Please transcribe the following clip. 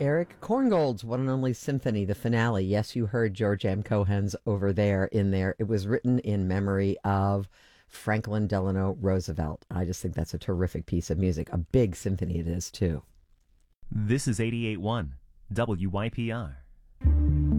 Eric Korngold's one and only symphony, the finale. Yes, you heard George M. Cohan's over there in there. It was written in memory of Franklin Delano Roosevelt. I just think that's a terrific piece of music. A big symphony it is, too. This is 88.1 WYPR.